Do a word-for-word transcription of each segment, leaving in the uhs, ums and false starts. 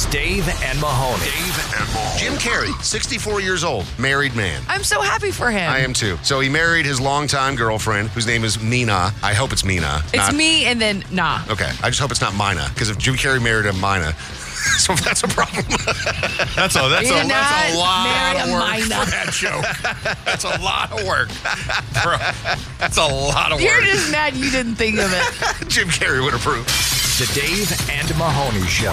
Dave and Mahoney. Dave and Mahoney. Jim Carrey, sixty-four years old, married man. I'm so happy for him. I am too. So he married his longtime girlfriend, whose name is Mina. I hope it's Mina. It's not, me and then nah. Okay. I just hope it's not Mina, because if Jim Carrey married a Mina, so that's a problem. That's a that's You're a that's a not lot marry of a work Mina. for that joke. That's a lot of work, bro. That's a lot of You're work. just mad you didn't think of it. Jim Carrey would approve. The Dave and Mahoney Show.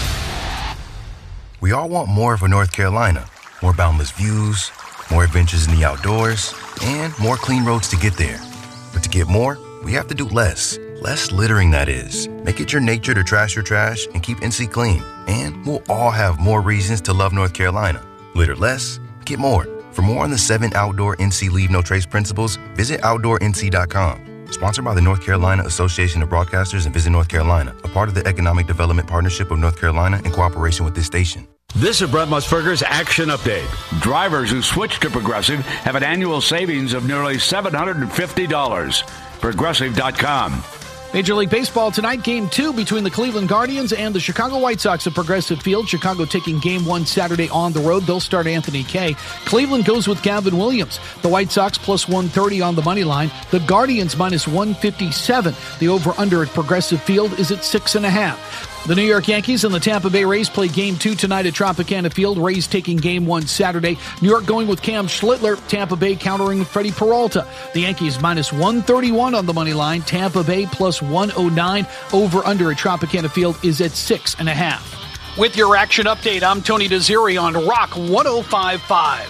We all want more for North Carolina. More boundless views, more adventures in the outdoors, and more clean roads to get there. But to get more, we have to do less. Less littering, that is. Make it your nature to trash your trash and keep N C clean. And we'll all have more reasons to love North Carolina. Litter less, get more. For more on the seven outdoor N C Leave No Trace principles, visit outdoor N C dot com. Sponsored by the North Carolina Association of Broadcasters and Visit North Carolina, a part of the Economic Development Partnership of North Carolina in cooperation with this station. This is Brett Musburger's Action Update. Drivers who switch to Progressive have an annual savings of nearly seven hundred fifty dollars. Progressive dot com. Major League Baseball tonight, game two between the Cleveland Guardians and the Chicago White Sox at Progressive Field. Chicago taking game one Saturday on the road. They'll start Anthony Kay. Cleveland goes with Gavin Williams. The White Sox plus one thirty on the money line. The Guardians minus one fifty-seven. The over-under at Progressive Field is at six and a half. The New York Yankees and the Tampa Bay Rays play game two tonight at Tropicana Field. Rays taking game one Saturday. New York going with Cam Schlittler. Tampa Bay countering Freddie Peralta. The Yankees minus one thirty-one on the money line. Tampa Bay plus one oh nine. Over under at Tropicana Field is at six and a half. With your action update, I'm Tony Desiri on Rock one oh five point five.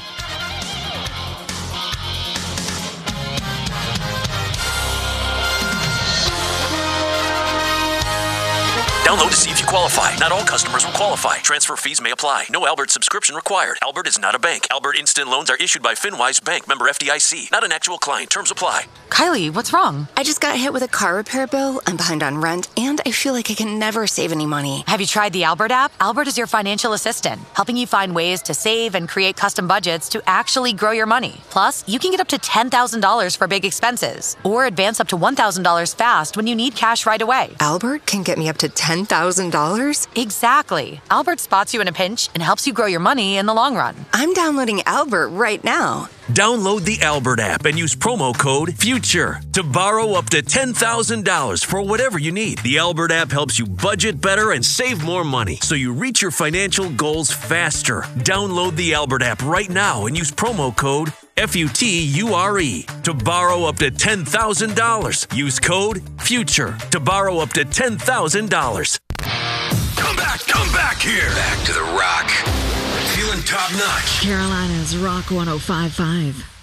Download to see if you qualify. Not all customers will qualify. Transfer fees may apply. No Albert subscription required. Albert is not a bank. Albert Instant Loans are issued by FinWise Bank, member F D I C. Not an actual client. Terms apply. Kylie, what's wrong? I just got hit with a car repair bill. I'm behind on rent, and I feel like I can never save any money. Have you tried the Albert app? Albert is your financial assistant, helping you find ways to save and create custom budgets to actually grow your money. Plus, you can get up to ten thousand dollars for big expenses, or advance up to one thousand dollars fast when you need cash right away. Albert can get me up to ten thousand dollars? Exactly. Albert spots you in a pinch and helps you grow your money in the long run. I'm downloading Albert right now. Download the Albert app and use promo code FUTURE to borrow up to ten thousand dollars for whatever you need. The Albert app helps you budget better and save more money so you reach your financial goals faster. Download the Albert app right now and use promo code F U T U R E to borrow up to ten thousand dollars. Use code FUTURE to borrow up to ten thousand dollars. Come back, come back here. Back to the Rock. Feeling top notch. Carolina's Rock one oh five point five.